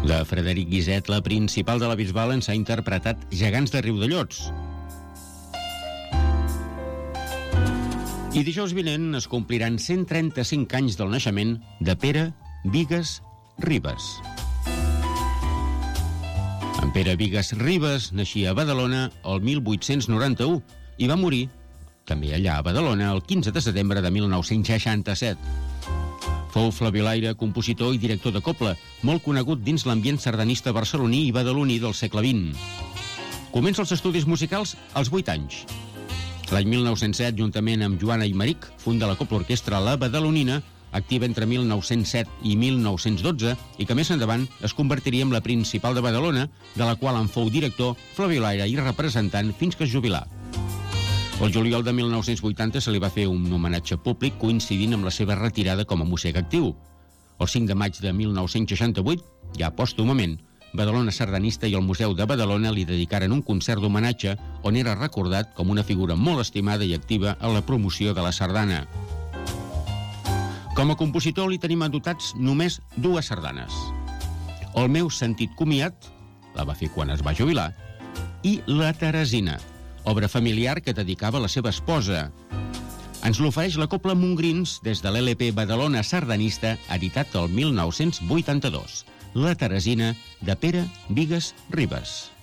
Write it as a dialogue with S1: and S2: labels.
S1: De Frederic Guiset, la principal de la Bisbal, ens ha interpretat Gegants de Riudellots. I dijous vinent es compliran 135 anys del naixement de Pere Vigas Ribas. En Pere Vigas Ribas naixia a Badalona el 1891 i va morir també allà a Badalona el 15 de setembre de 1967. Fou flabiolaire, compositor i director de cobla, molt conegut dins l'ambient sardanista barceloní i badaloní del segle XX. Comença els estudis musicals als 8 anys. L'any 1907, juntament amb Joana Aymeric, funda la Cobla Orquestra La Badalonina, activa entre 1907 i 1912, i que més endavant es convertiria en la principal de Badalona, de la qual en fou director, flabiolaire i representant fins que es jubilà. El juliol de 1980 se li va fer un homenatge públic coincidint amb la seva retirada com a músic actiu. El 5 de maig de 1968, ja pòstumament, Badalona Sardanista i el Museu de Badalona li dedicaren un concert d'homenatge on era recordat com una figura molt estimada i activa en la promoció de la sardana. Com a compositor li tenim anotats només 2 sardanes. El meu sentit comiat, la va fer quan es va jubilar, i La Teresina, obra familiar que dedicava a la seva esposa. Ens l'ofereix la Cobla Montgrins des de l'LP Badalona Sardanista, editat el 1982. La Teresina, de Pere Vigas Ribas.